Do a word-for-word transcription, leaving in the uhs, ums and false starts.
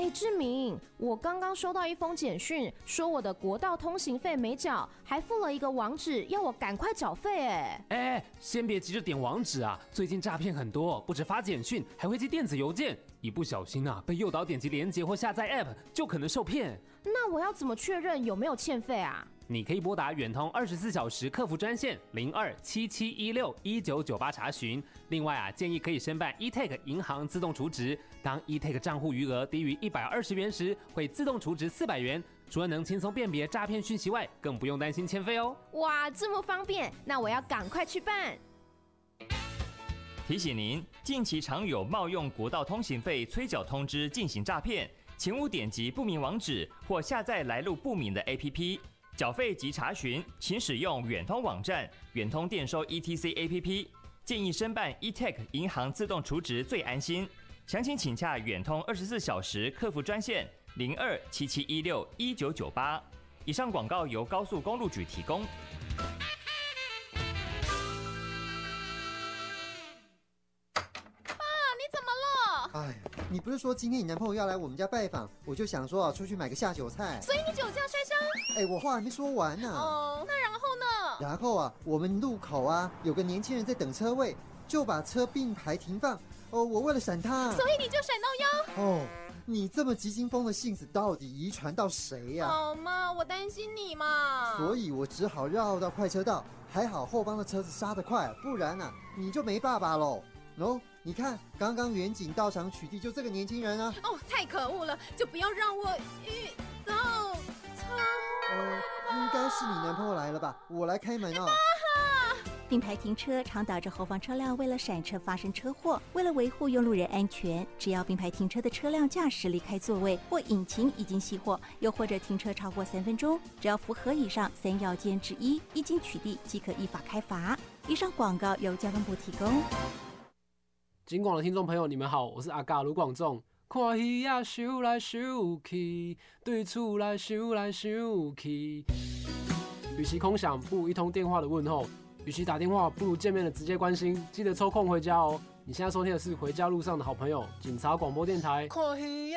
哎，志明，我刚刚收到一封简讯，说我的国道通行费没缴，还附了一个网址，要我赶快缴费。哎， 哎，先别急着点网址啊，最近诈骗很多，不止发简讯，还会寄电子邮件，一不小心啊，被诱导点击连结或下载 App， 就可能受骗。 那我要怎么确认有没有欠费啊？ 你可以拨打远通二十四小时客服专线零二七七一六一九九八查询。另外啊，建议可以申办 eTag 银行自动储值，当 eTag 账户余额低于一百二十元时，会自动储值四百元。除了能轻松辨别诈骗讯息外，更不用担心欠费哦。 哇，这么方便，那我要赶快去办。 提醒您，近期常有冒用国道通行费催缴通知进行诈骗，请勿点击不明网址或下载来路不明的 A P P。缴费及查询，请使用远通网站、远通电收 E T C A P P。建议申办 eTag 银行自动储值最安心。详情请洽远通二十四小时客服专线零二七七一六一九九八。以上广告由高速公路局提供。 哎，你不是说今天你男朋友要来我们家拜访，我就想说啊，出去买个下酒菜。 所以你酒驾摔伤？ 哎，我话还没说完呢、啊。 哦，那然后呢？ 然后啊，我们路口啊有个年轻人在等车位，就把车并排停放。哦，我为了闪他， 所以你就闪到腰。 哦，你这么急惊风的性子到底遗传到谁呀、啊？ 好嘛，我担心你嘛。 所以我只好绕到快车道，还好后方的车子刹得快，不然啊你就没爸爸喽。喏、哦，你看，刚刚远景到场取缔就这个年轻人啊！ 哦，太可恶了，就不要让我遇到他。 呃，应该是你男朋友来了吧？我来开门哦。 并排停车常导致后方车辆为了闪车发生车祸。为了维护用路人安全，只要并排停车的车辆驾驶离开座位，或引擎已经熄火，又或者停车超过三分钟，只要符合以上三要件之一，一经取缔即可依法开罚。以上广告由交通部提供。 警广的听众朋友，你们好，我是阿嘎卢广仲。看戏啊，想来想去，对厝来想来想去。与其空想，不如一通电话的问候；与其打电话，不如见面的直接关心。记得抽空回家哦。你现在收听的是《回家路上的好朋友》警察广播电台。